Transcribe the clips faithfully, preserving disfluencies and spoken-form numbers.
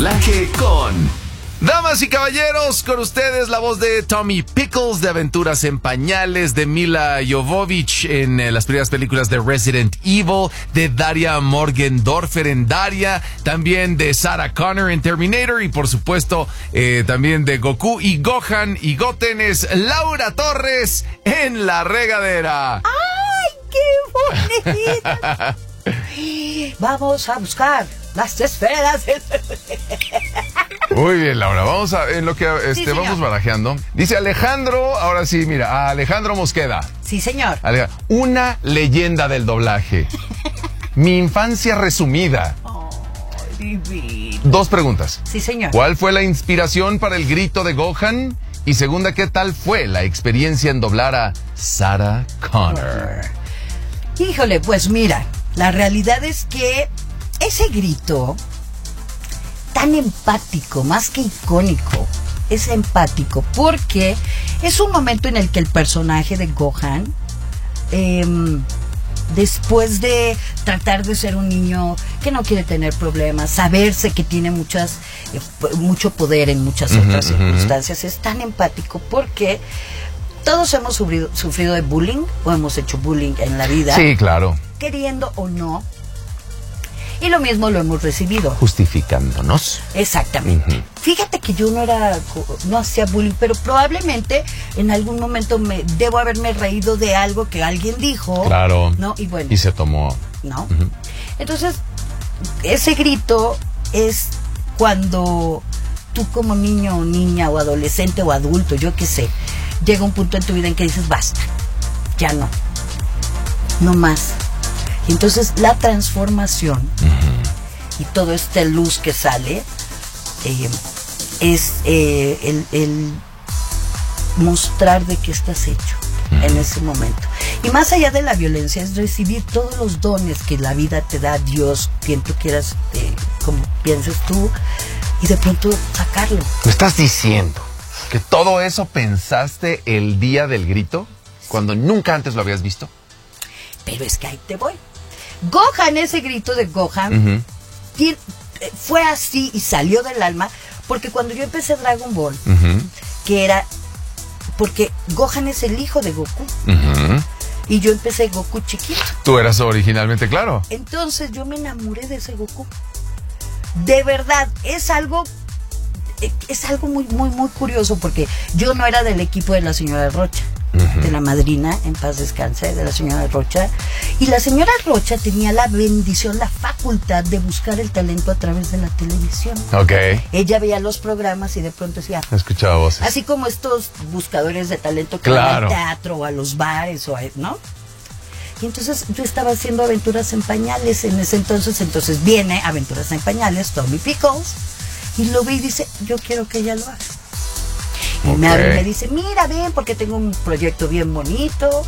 doblaje con... Damas y caballeros, con ustedes la voz de Tommy Pickles de Aventuras en Pañales, de Mila Jovovich en eh, las primeras películas de Resident Evil, de Daria Morgendorfer en Daria, también de Sarah Connor en Terminator y por supuesto eh, también de Goku y Gohan y Goten es Laura Torres en La Regadera. ¡Ay, qué bonita! Vamos a buscar las esferas. Muy bien, Laura, vamos a, en lo que este, sí, vamos barajeando. Dice Alejandro, ahora sí, mira, a Alejandro Mosqueda. Sí, señor. Alejandro, una leyenda del doblaje. Mi infancia resumida. Oh, divino. Dos preguntas. Sí, señor. ¿Cuál fue la inspiración para el grito de Gohan? Y segunda, ¿qué tal fue la experiencia en doblar a Sarah Connor? Híjole, pues mira, la realidad es que ese grito tan empático, más que icónico, es empático porque es un momento en el que el personaje de Gohan, eh, después de tratar de ser un niño que no quiere tener problemas, saberse que tiene muchas, eh, mucho poder en muchas uh-huh, otras circunstancias, uh-huh. es tan empático porque todos hemos sufrido, sufrido de bullying o hemos hecho bullying en la vida. Sí, claro. Queriendo o no. Y lo mismo lo hemos recibido. Justificándonos. Exactamente. Uh-huh. Fíjate que yo no era, no hacía bullying, pero probablemente en algún momento me debo haberme reído de algo que alguien dijo. Claro. ¿No? Y bueno. Y se tomó. ¿No? Uh-huh. Entonces, ese grito es cuando tú como niño o niña o adolescente o adulto, yo qué sé, llega un punto en tu vida en que dices, basta, ya no, no más. Y entonces la transformación uh-huh. y todo este luz que sale eh, es eh, el, el mostrar de qué estás hecho uh-huh. en ese momento. Y más allá de la violencia es recibir todos los dones que la vida te da, Dios, quien tú quieras, eh, como pienses tú, y de pronto sacarlo. ¿Me estás diciendo que todo eso pensaste el día del grito? Cuando nunca antes lo habías visto. Pero es que ahí te voy. Gohan, ese grito de Gohan, uh-huh. fue así y salió del alma, porque cuando yo empecé Dragon Ball, uh-huh. que era, porque Gohan es el hijo de Goku, uh-huh. y yo empecé Goku chiquito. Tú eras originalmente, claro. Entonces yo me enamoré de ese Goku. De verdad, es algo, es algo muy, muy, muy curioso, porque yo no era del equipo de la señora Rocha. Uh-huh. De la madrina, en paz descanse, de la señora Rocha. Y la señora Rocha tenía la bendición, la facultad de buscar el talento a través de la televisión. Ok. Ella veía los programas y de pronto decía, escuchaba voces. Así como estos buscadores de talento que claro. van al teatro o a los bares, o a, ¿no? Y entonces yo estaba haciendo Aventuras en Pañales en ese entonces. Entonces viene Aventuras en Pañales, Tommy Pickles, y lo ve y dice, yo quiero que ella lo haga. Y okay. me habla y me dice, mira, ven, porque tengo un proyecto bien bonito.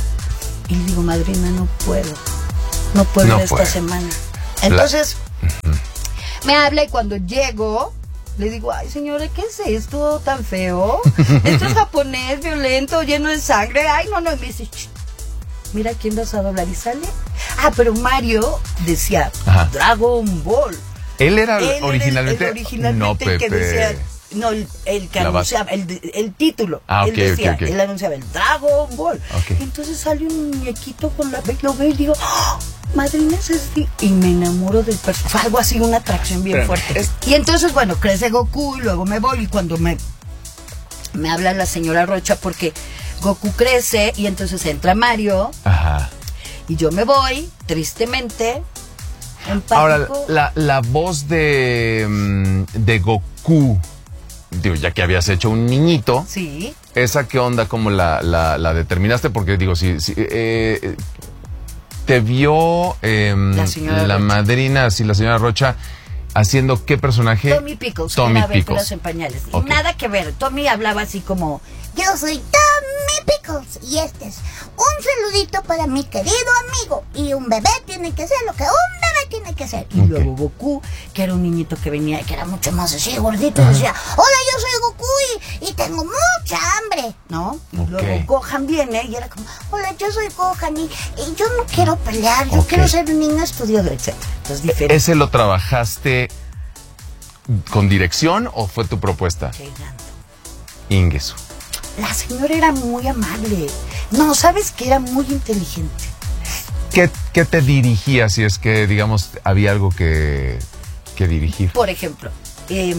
Y le digo, madrina, no puedo. No puedo no esta puede. semana. Entonces, La... uh-huh. me habla y cuando llego, le digo, ay, señora, ¿qué es esto tan feo? Esto es japonés, violento, lleno de sangre. Ay, no, no. Y me dice, mira, ¿quién vas a doblar? Y sale. Ah, pero Mario decía, Ajá. Dragon Ball. Él era Él originalmente... Era el, el originalmente no, Pepe. que decía... No, el, el que La anunciaba, el, el título. Ah, él okay, decía, okay, okay. él anunciaba el Dragon Ball. Okay. Entonces sale un muñequito con la lo veo y digo, ¡oh, madrina, es este! Y me enamoro del personaje. Fue algo así, una atracción bien Pero, fuerte. Es... Y entonces, bueno, crece Goku y luego me voy. Y cuando me, me habla la señora Rocha, porque Goku crece y entonces entra Mario. Ajá. Y yo me voy, tristemente. Empático. Ahora, la, la voz de, de Goku. Digo, ya que habías hecho un niñito, sí. ¿Esa qué onda? ¿Cómo la, la, la determinaste? Porque digo, si, si eh, te vio eh, la, la madrina, sí, la señora Rocha, haciendo qué personaje? Tommy Pickles, Tommy en Aventuras Pickles. en Pañales. Okay. Nada que ver. Tommy hablaba así como, yo soy Tommy Pickles y este es un saludito para mi querido amigo. Y un bebé tiene que ser lo que un bebé tiene que ser. Y okay. luego Goku, que era un niñito que venía, que era mucho más así, gordito, uh-huh. decía, hola, yo soy Goku y, y tengo mucha hambre, ¿no? Y okay. luego Gohan viene y era como, hola, yo soy Gohan y, y yo no quiero pelear, yo okay. quiero ser un niño estudiador, etcétera. Entonces, diferente. Ese lo trabajaste con dirección o fue tu propuesta? Llegando. Ingesu. La señora era muy amable. No, ¿sabes qué? Era muy inteligente. ¿Qué, qué te dirigía si es que, digamos, había algo que, que dirigir? Por ejemplo, eh,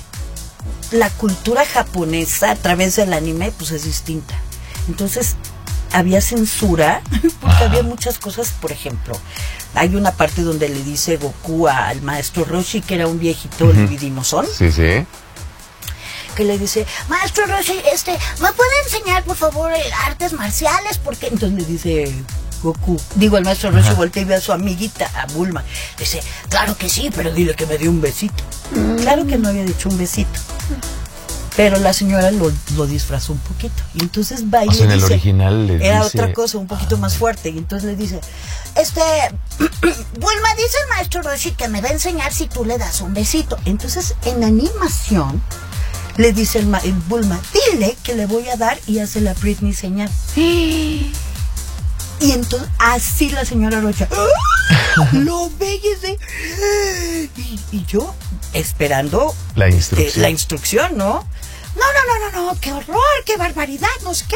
la cultura japonesa a través del anime pues es distinta. Entonces había censura porque Ajá. había muchas cosas. Por ejemplo, hay una parte donde le dice Goku al maestro Roshi, que era un viejito uh-huh. libidinosón. Sí, sí. Que le dice, maestro Roshi, este, ¿me puede enseñar por favor artes marciales? Porque entonces le dice Goku, digo el maestro Roshi, voltea y ve a su amiguita, a Bulma. Dice, claro que sí, pero dile que me dé un besito. Mm. Claro que no había dicho un besito. Pero la señora lo, lo disfrazó un poquito. Y entonces va y o sea, le en dice, el original le era dice... otra cosa, un poquito ah. más fuerte. Y entonces le dice, este, Bulma, dice el maestro Roshi que me va a enseñar si tú le das un besito. Entonces, en animación, le dice el, ma- el Bulma, dile que le voy a dar, y hace la Britney señal. Y entonces, así la señora Rocha lo ve y dice, y, y yo esperando la instrucción. Este, la instrucción, ¿no? No, no, no, no, no, qué horror, qué barbaridad, no sé qué.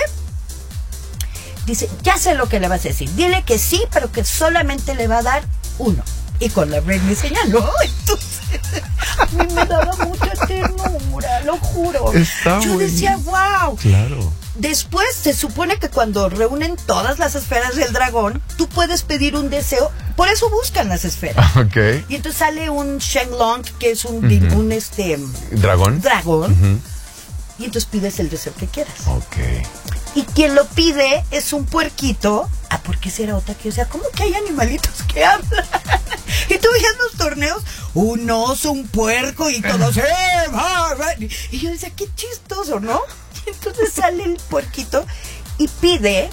Dice, ya sé lo que le vas a decir. Dile que sí, pero que solamente le va a dar uno. Y con la Britney señaló. Entonces, a mí me daba mucha ternura, lo juro. Está Yo bueno. decía, wow. Claro. Después se supone que cuando reúnen todas las esferas del dragón, tú puedes pedir un deseo. Por eso buscan las esferas. Ok. Y entonces sale un Shenlong, que es un, uh-huh. un este dragón. Dragón. Uh-huh. Y entonces pides el deseo que quieras. Ok. Y quien lo pide es un puerquito. Ah, ¿por qué será otra que? O sea, ¿cómo que hay animalitos que hablan? Y tú veías los torneos, un oso, un puerco y todos. ¡Eh, va, va! Y yo decía, qué chistoso, ¿no? Y entonces sale el puerquito y pide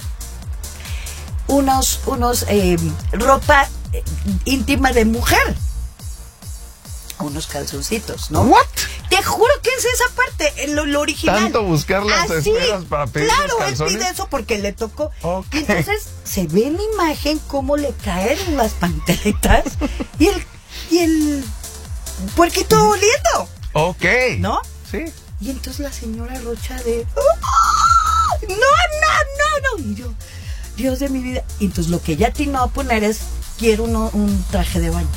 unos, unos eh, ropa eh, íntima de mujer. Unos calzoncitos, ¿no? ¿What? Te juro que es esa parte, lo, lo original. Tanto buscar las Así, esferas para pedir claro, los calzones. Él pide eso porque le tocó. Okay. Y entonces se ve en la imagen cómo le caen las pantaletas y el, y el puerquito oliendo. Ok. ¿No? Sí. Y entonces la señora Rocha de... ¡Oh! ¡No, no, no, no! Y yo, Dios de mi vida. Y entonces lo que ella atinó a poner es, quiero uno, un traje de baño.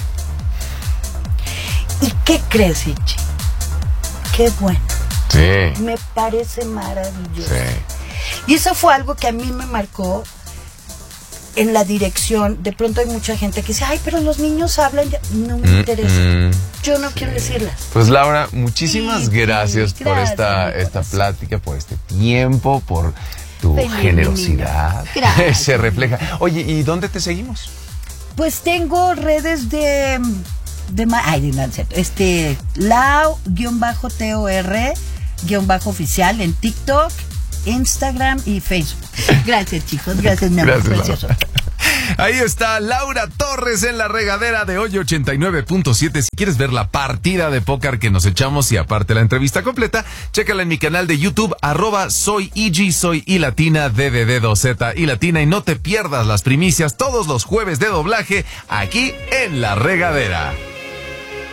¿Y qué crees, Ichi? Qué bueno. Sí. Me parece maravilloso. Sí. Y eso fue algo que a mí me marcó en la dirección. De pronto hay mucha gente que dice, ay, pero los niños hablan. Ya. No me mm, interesa. Mm, Yo no sí. quiero decirlas. Pues Laura, muchísimas sí, gracias, sí, por gracias, esta, esta plática, por este tiempo, por tu Feliz generosidad. Gracias. Se refleja. Oye, ¿y dónde te seguimos? Pues tengo redes de... de ay, de nada, este Lau-T O R-oficial en TikTok, Instagram y Facebook. Gracias, chicos, gracias, mi amor precioso. Ahí está Laura Torres en la regadera de hoy ochenta y nueve punto siete. Si quieres ver la partida de póker que nos echamos y aparte la entrevista completa, chécala en mi canal de YouTube, arroba soy Ig, soy I latina, D D D dos Z I latina, y no te pierdas las primicias todos los jueves de doblaje aquí en la regadera.